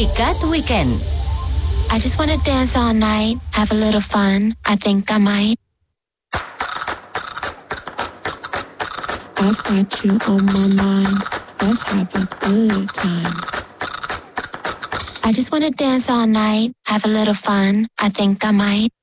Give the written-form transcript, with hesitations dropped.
ICAT Weekend. I just wanna dance all night, have a little fun. I think I might. I've got you on my mind. Let's have a good time. I just wanna dance all night, have a little fun. I think I might.